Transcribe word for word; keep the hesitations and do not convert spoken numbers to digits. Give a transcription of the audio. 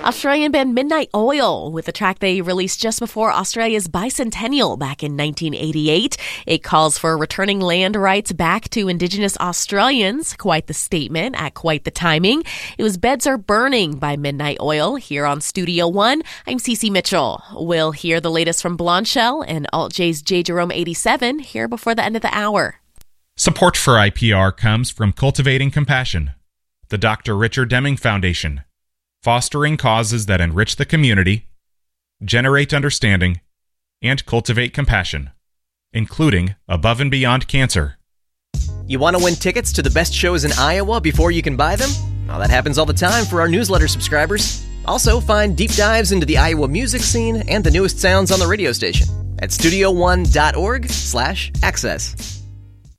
Australian band Midnight Oil with a track they released just before Australia's bicentennial back in nineteen eighty-eight. It calls for returning land rights back to Indigenous Australians. Quite the statement at quite the timing. It was Beds Are Burning by Midnight Oil here on Studio One. I'm Cece Mitchell. We'll hear the latest from Blondshell and Alt J's J. Jerome eighty-seven here before the end of the hour. Support for I P R comes from Cultivating Compassion, the Doctor Richard Deming Foundation, fostering causes that enrich the community, generate understanding, and cultivate compassion, including Above and Beyond Cancer. You want to win tickets to the best shows in Iowa before you can buy them? Well, that happens all the time for our newsletter subscribers. Also, find deep dives into the Iowa music scene and the newest sounds on the radio station at studio one dot org slash access.